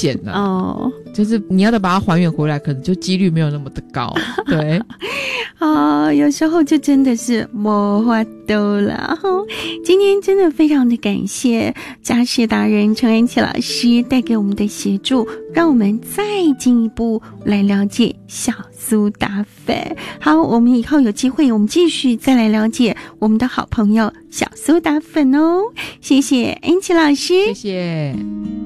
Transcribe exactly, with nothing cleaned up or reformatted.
险了哦， 就是你要的把它还原回来，可能就几率没有那么的高。对， 啊，有时候就真的是没法度了。今天真的非常的感谢家事达人陈安琪老师带给我们的协助，让我们再进一步来了解小苏打粉。好，我们以后有机会我们继续再来了解我们的好朋友小苏打粉哦。谢谢安琪老师， 谢谢。